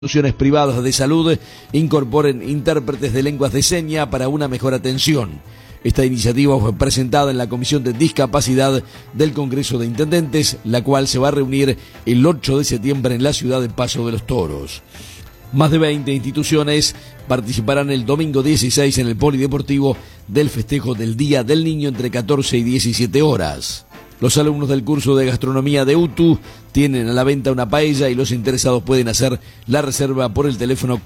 instituciones privadas de salud incorporen intérpretes de lenguas de señas para una mejor atención. Esta iniciativa fue presentada en la Comisión de Discapacidad del Congreso de Intendentes, la cual se va a reunir el 8 de septiembre en la ciudad de Paso de los Toros. Más de 20 instituciones participarán el domingo 16 en el Polideportivo del festejo del Día del Niño entre 14 y 17 horas. Los alumnos del curso de gastronomía de UTU tienen a la venta una paella y los interesados pueden hacer la reserva por el teléfono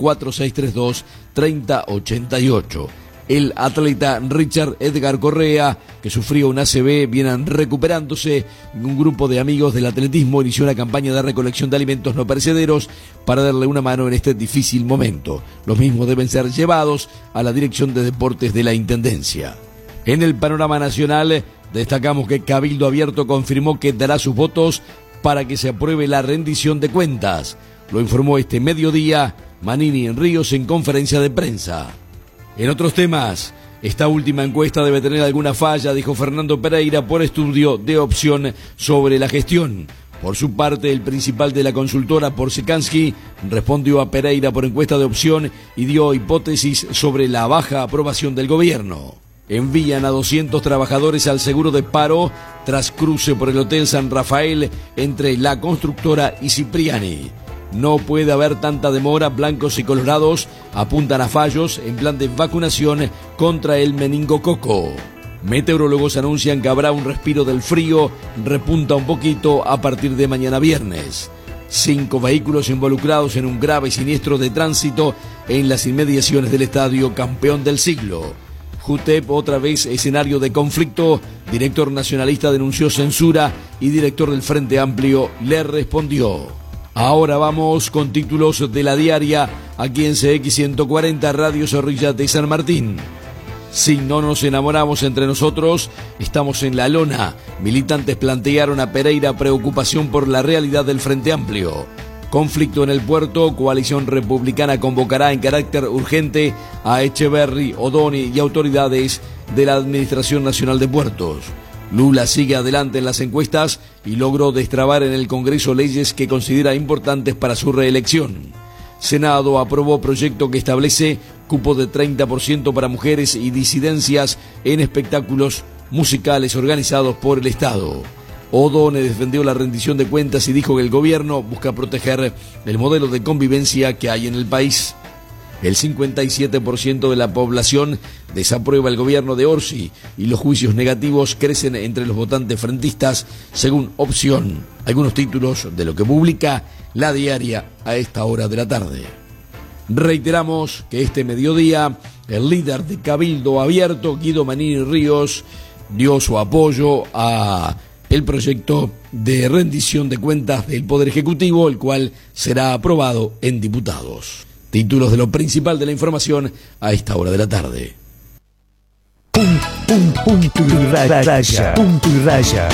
4632-3088. El atleta Richard Edgar Correa, que sufrió un ACV, viene recuperándose. Un grupo de amigos del atletismo inició una campaña de recolección de alimentos no perecederos para darle una mano en este difícil momento. Los mismos deben ser llevados a la Dirección de Deportes de la Intendencia. En el panorama nacional, destacamos que Cabildo Abierto confirmó que dará sus votos para que se apruebe la rendición de cuentas. Lo informó este mediodía Manini Ríos en conferencia de prensa. En otros temas, esta última encuesta debe tener alguna falla, dijo Fernando Pereira por estudio de opción sobre la gestión. Por su parte, el principal de la consultora Porsekansky respondió a Pereira por encuesta de opción y dio hipótesis sobre la baja aprobación del gobierno. Envían a 200 trabajadores al seguro de paro tras cruce por el Hotel San Rafael entre la constructora y Cipriani. No puede haber tanta demora, blancos y colorados apuntan a fallos en plan de vacunación contra el meningococo. Meteorólogos anuncian que habrá un respiro del frío, repunta un poquito a partir de mañana viernes. 5 vehículos involucrados en un grave siniestro de tránsito en las inmediaciones del estadio Campeón del Siglo. JUTEP otra vez escenario de conflicto, director nacionalista denunció censura y director del Frente Amplio le respondió. Ahora vamos con títulos de la diaria aquí en CX 140 Radio Zorrilla de San Martín. Si no nos enamoramos entre nosotros, estamos en la lona. Militantes plantearon a Pereira preocupación por la realidad del Frente Amplio. Conflicto en el puerto, coalición republicana convocará en carácter urgente a Echeverri, O'Donnell y autoridades de la Administración Nacional de Puertos. Lula sigue adelante en las encuestas y logró destrabar en el Congreso leyes que considera importantes para su reelección. Senado aprobó proyecto que establece cupo de 30% para mujeres y disidencias en espectáculos musicales organizados por el Estado. O'Donnell defendió la rendición de cuentas y dijo que el gobierno busca proteger el modelo de convivencia que hay en el país. El 57% de la población desaprueba el gobierno de Orsi y los juicios negativos crecen entre los votantes frentistas según Opción. Algunos títulos de lo que publica la diaria a esta hora de la tarde. Reiteramos que este mediodía el líder de Cabildo Abierto, Guido Manini Ríos, dio su apoyo a el proyecto de rendición de cuentas del Poder Ejecutivo, el cual será aprobado en diputados. Títulos de lo principal de la información a esta hora de la tarde. Punto y raya. Punto y raya.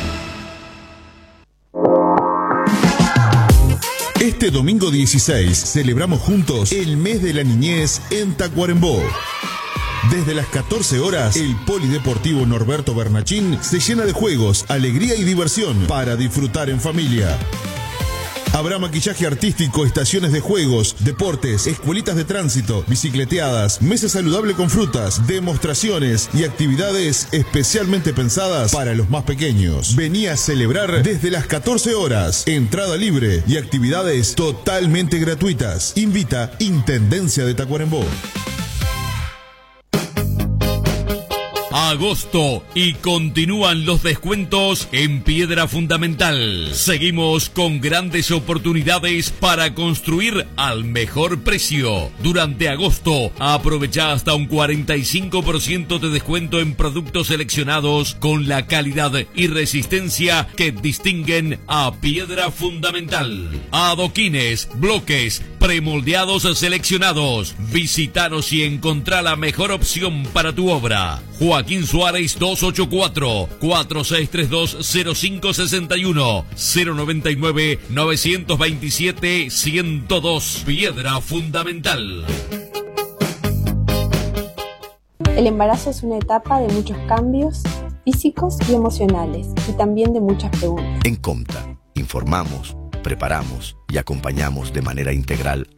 Este domingo 16 celebramos juntos el mes de la niñez en Tacuarembó. Desde las 14 horas, el Polideportivo Norberto Bernachín se llena de juegos, alegría y diversión para disfrutar en familia. Habrá maquillaje artístico, estaciones de juegos, deportes, escuelitas de tránsito, bicicleteadas, mesa saludable con frutas, demostraciones y actividades especialmente pensadas para los más pequeños. Vení a celebrar desde las 14 horas, entrada libre y actividades totalmente gratuitas. Invita Intendencia de Tacuarembó. Agosto y continúan los descuentos en Piedra Fundamental. Seguimos con grandes oportunidades para construir al mejor precio. Durante agosto, aprovecha hasta un 45% de descuento en productos seleccionados con la calidad y resistencia que distinguen a Piedra Fundamental. Adoquines, bloques, premoldeados seleccionados. Visítanos y encontrá la mejor opción para tu obra. Joaquín Suárez 284-4632-0561 099-927-102 Piedra Fundamental. El embarazo es una etapa de muchos cambios físicos y emocionales y también de muchas preguntas. En Comta informamos, preparamos y acompañamos de manera integral